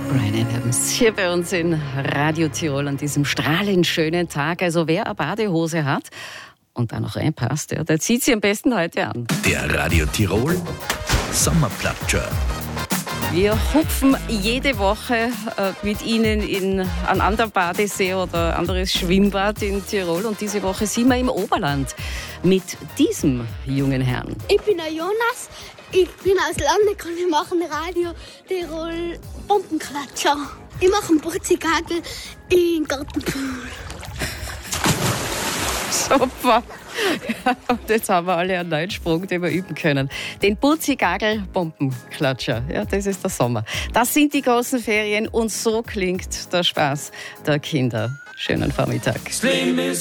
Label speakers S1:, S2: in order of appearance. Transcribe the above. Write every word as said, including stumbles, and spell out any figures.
S1: Bryan Adams hier bei uns in Radio Tirol an diesem strahlend schönen Tag. Also wer eine Badehose hat und da noch reinpasst, ja, der zieht sie am besten heute an.
S2: Der Radio Tirol Sommerplatscher.
S1: Wir hupfen jede Woche äh, mit Ihnen in einen anderen Badesee oder ein anderes Schwimmbad in Tirol. Und diese Woche sind wir im Oberland mit diesem jungen Herrn.
S3: Ich bin der Jonas, ich bin aus Landeck und wir machen Radio Tirol Bombenklatscher. Ich mache einen Burzigagel im Gartenpool.
S1: Super. Ja, und jetzt haben wir alle einen neuen Sprung, den wir üben können. Den Burzigagel-Bombenklatscher. Ja, das ist der Sommer. Das sind die großen Ferien und so klingt der Spaß der Kinder. Schönen Vormittag.